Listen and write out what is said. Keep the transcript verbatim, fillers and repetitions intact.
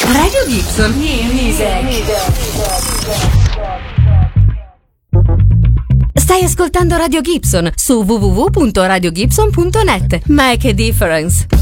Radio Gibson. Stai ascoltando Radio Gibson su w w w punto radio gibson punto net. Make a difference.